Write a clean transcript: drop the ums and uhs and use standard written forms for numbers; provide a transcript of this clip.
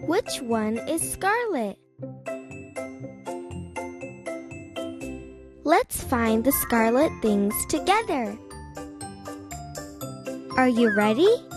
Which one is scarlet? Let's find the scarlet things together. Are you ready?